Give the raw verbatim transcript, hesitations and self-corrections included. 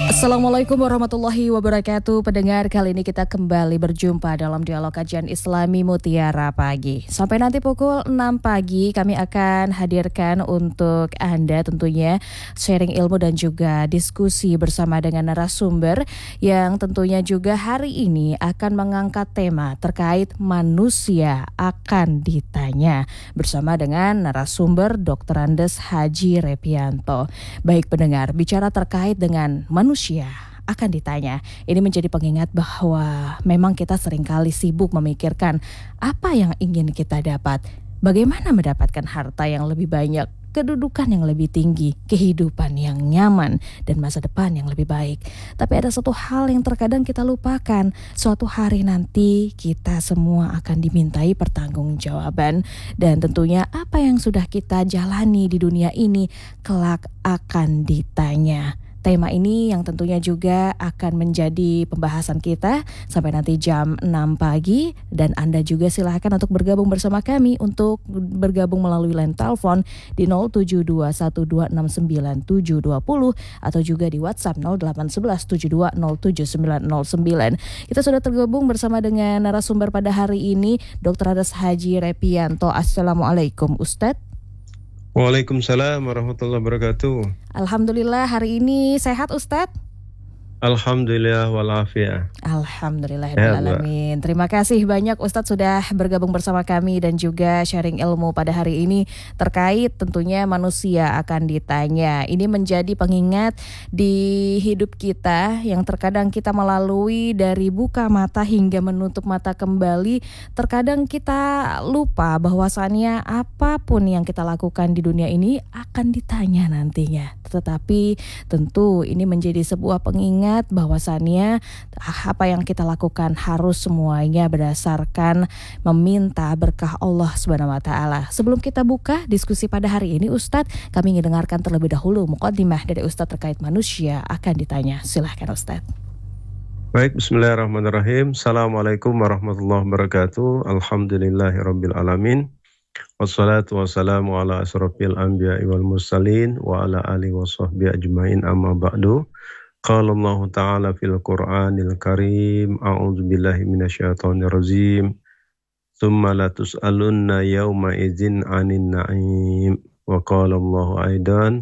Assalamualaikum warahmatullahi wabarakatuh. Pendengar, kali ini kita kembali berjumpa dalam dialog kajian Islami Mutiara Pagi. Sampai nanti pukul enam pagi kami akan hadirkan untuk Anda tentunya sharing ilmu dan juga diskusi bersama dengan narasumber yang tentunya juga hari ini akan mengangkat tema terkait manusia akan ditanya bersama dengan narasumber doktor Andes Haji Repianto. Baik pendengar, bicara terkait dengan manusia akan ditanya. Ini menjadi pengingat bahwa memang kita seringkali sibuk memikirkan apa yang ingin kita dapat. Bagaimana mendapatkan harta yang lebih banyak, kedudukan yang lebih tinggi, kehidupan yang nyaman, dan masa depan yang lebih baik. Tapi ada satu hal yang terkadang kita lupakan. Suatu hari nanti kita semua akan dimintai pertanggungjawaban. Dan tentunya apa yang sudah kita jalani di dunia ini kelak akan ditanya. Tema ini yang tentunya juga akan menjadi pembahasan kita sampai nanti jam enam pagi. Dan Anda juga silahkan untuk bergabung bersama kami untuk bergabung melalui line telepon di nol tujuh dua satu dua enam sembilan tujuh dua nol atau juga di WhatsApp nol delapan satu satu tujuh dua nol tujuh sembilan nol sembilan. Kita sudah tergabung bersama dengan narasumber pada hari ini, doktor Andes Haji Repianto. Assalamualaikum Ustadz. Waalaikumsalam warahmatullahi wabarakatuh. Alhamdulillah hari ini sehat Ustadz? Alhamdulillah walafiat. Alhamdulillahirrahmanirrahim. Terima kasih banyak Ustadz sudah bergabung bersama kami dan juga sharing ilmu pada hari ini terkait tentunya manusia akan ditanya. Ini menjadi pengingat di hidup kita yang terkadang kita melalui dari buka mata hingga menutup mata kembali. Terkadang kita lupa bahwasannya apapun yang kita lakukan di dunia ini akan ditanya nantinya. Tetapi tentu ini menjadi sebuah pengingat bahwasannya apa yang kita lakukan harus semuanya berdasarkan meminta berkah Allah Subhanahu wa taala. Sebelum kita buka diskusi pada hari ini Ustadz, kami ingin dengarkan terlebih dahulu muqaddimah dari Ustadz terkait manusia akan ditanya. Silahkan Ustadz. Baik, bismillahirrahmanirrahim. Assalamualaikum warahmatullahi wabarakatuh. Alhamdulillahirabbil alamin. Wassalatu wassalamu ala asrofil anbiya'i wal mursalin wa ala alihi wa sahbihi ajmain amma ba'du. Qala Allah Ta'ala fil Qur'anil Karim, a'udzu billahi minasyaitonir rajim. Tsumma la tus'alunna yawma idzin 'anin na'im. Wa qala Allah aidan,